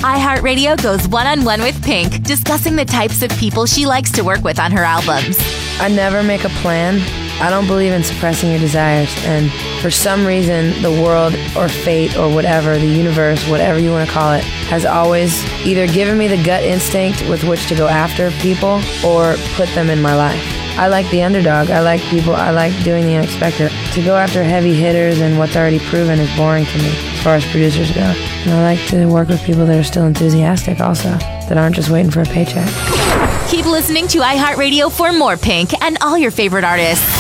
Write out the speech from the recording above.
iHeartRadio goes one-on-one with Pink, discussing the types of people she likes to work with on her albums. I never make a plan. I don't believe in suppressing your desires, and for some reason, the world or fate or whatever, the universe, whatever you want to call it, has always either given me the gut instinct with which to go after people or put them in my life. I like the underdog. I like people. I like doing the unexpected. To go after heavy hitters and what's already proven is boring to me as far as producers go. And I like to work with people that are still enthusiastic also, that aren't just waiting for a paycheck. Keep listening to iHeartRadio for more Pink and all your favorite artists.